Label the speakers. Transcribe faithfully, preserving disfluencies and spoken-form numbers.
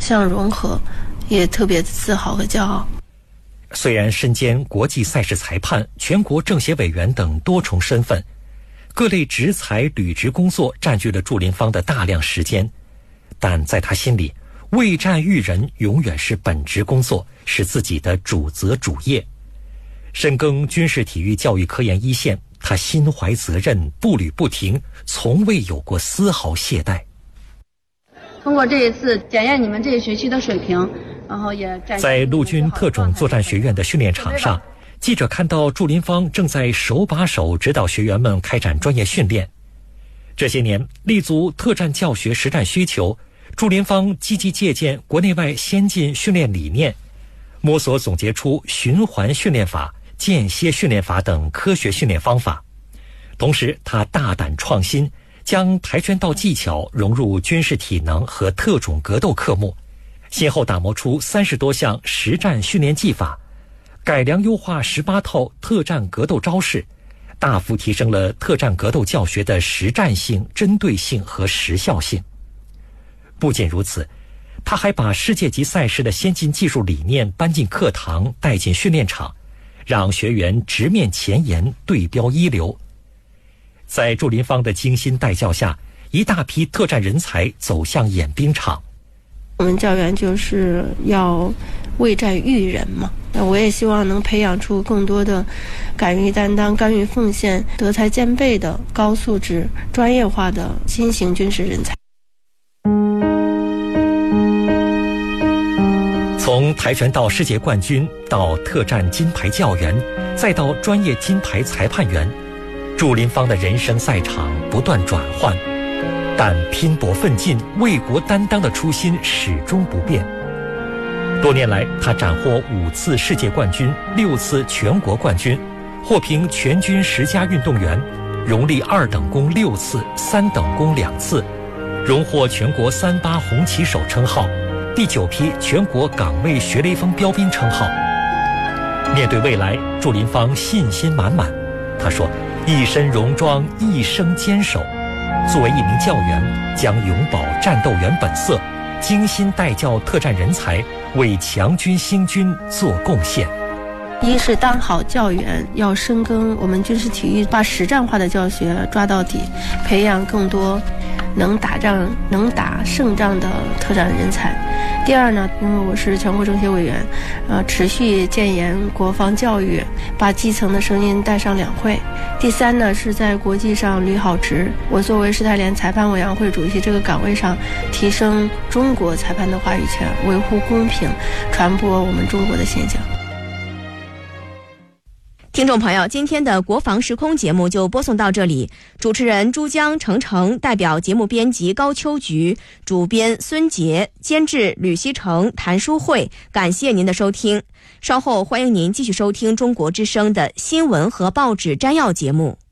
Speaker 1: 相融合，也特别自豪和骄傲。
Speaker 2: 虽然身兼国际赛事裁判、全国政协委员等多重身份，各类职才履职工作占据了祝林芳的大量时间，但在他心里，为战育人永远是本职工作，是自己的主责主业。深耕军事体育教育科研一线，他心怀责任，步履不停，从未有过丝毫懈怠。
Speaker 3: 通过这一次检验你们这一学期的水平，然后也
Speaker 2: 在陆军特种作战学院的训练场上，记者看到祝林芳正在手把手指导学员们开展专业训练。这些年，立足特战教学实战需求，祝林芳积极借鉴国内外先进训练理念，摸索总结出循环训练法、间歇训练法等科学训练方法。同时，他大胆创新，将跆拳道技巧融入军事体能和特种格斗科目，先后打磨出三十多项实战训练技法，改良优化十八套特战格斗招式，大幅提升了特战格斗教学的实战性、针对性和时效性。不仅如此，他还把世界级赛事的先进技术理念搬进课堂，带进训练场，让学员直面前沿，对标一流。在祝林芳的精心带教下，一大批特战人才走向演兵场。
Speaker 1: 我们教员就是要为战育人嘛，那我也希望能培养出更多的敢于担当、甘于奉献、德才兼备的高素质、专业化的新型军事人才。
Speaker 2: 从跆拳道世界冠军到特战金牌教员，再到专业金牌裁判员，祝林芳的人生赛场不断转换，但拼搏奋进、为国担当的初心始终不变。多年来，他斩获五次世界冠军、六次全国冠军，获评全军十佳运动员，荣立二等功六次、三等功两次，荣获全国三八红旗手称号，第九批全国岗位学雷锋标兵称号。面对未来，祝林芳信心满满。他说：“一身戎装，一生坚守。作为一名教员，将永葆战斗员本色，精心带教特战人才，为强军兴军做贡献。”
Speaker 1: 一是当好教员，要深耕我们军事体育，把实战化的教学抓到底，培养更多能打仗、能打胜仗的特战人才。第二呢，因为我是全国政协委员，呃，持续建言国防教育，把基层的声音带上两会。第三呢，是在国际上履好职。我作为世泰联裁判委员会主席这个岗位上，提升中国裁判的话语权，维护公平，传播我们中国的现象。
Speaker 4: 听众朋友，今天的国防时空节目就播送到这里。主持人珠江、程程，代表节目编辑高秋菊，主编孙杰，监制吕希成、谭淑慧，感谢您的收听。稍后欢迎您继续收听中国之声的新闻和报纸摘要节目。